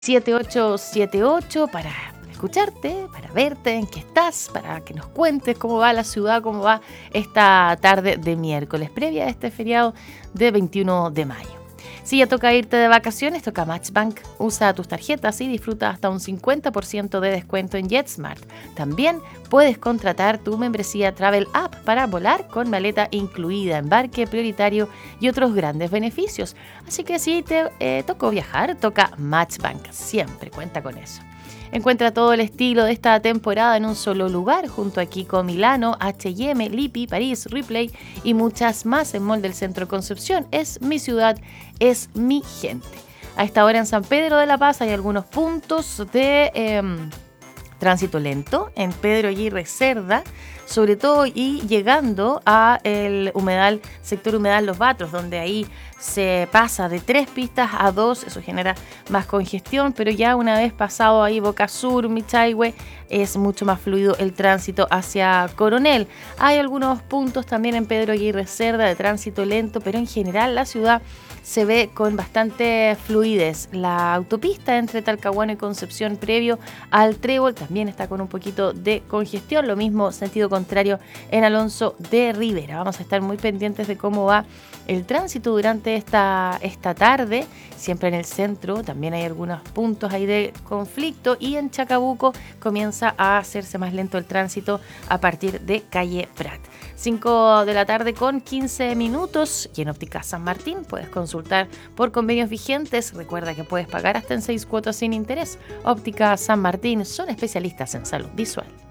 7878 para escucharte, para verte, en qué estás, para que nos cuentes cómo va la ciudad, cómo va esta tarde de miércoles, previa a este feriado de 21 de mayo. Si ya toca irte de vacaciones, toca Matchbank. Usa tus tarjetas y disfruta hasta un 50% de descuento en JetSmart. También puedes contratar tu membresía Travel App para volar con maleta incluida, embarque prioritario y otros grandes beneficios. Así que si te tocó viajar, toca Matchbank. Siempre cuenta con eso. Encuentra todo el estilo de esta temporada en un solo lugar, junto a Kiko Milano, H&M, Lipi, París, Ripley y muchas más en Mall del Centro Concepción. Es mi ciudad, es mi gente. A esta hora en San Pedro de la Paz hay algunos puntos de tránsito lento en Pedro Aguirre Cerda, sobre todo y llegando a el humedal, sector humedal Los Batros, donde ahí se pasa de 3 pistas a 2, eso genera más congestión, pero ya una vez pasado ahí Boca Sur, Michaihue, es mucho más fluido el tránsito hacia Coronel. Hay algunos puntos también en Pedro Aguirre Cerda de tránsito lento, pero en general la ciudad se ve con bastante fluidez. La autopista entre Talcahuano y Concepción previo al Trébol también está con un poquito de congestión, lo mismo sentido contrario en Alonso de Rivera. Vamos a estar muy pendientes de cómo va el tránsito durante esta tarde, siempre en el centro, también hay algunos puntos ahí de conflicto y en Chacabuco comienza a hacerse más lento el tránsito a partir de calle Prat. 5 de la tarde con 15 minutos y en Óptica San Martín puedes consultar por convenios vigentes. Recuerda que puedes pagar hasta en 6 cuotas sin interés. Óptica San Martín son especialistas en salud visual.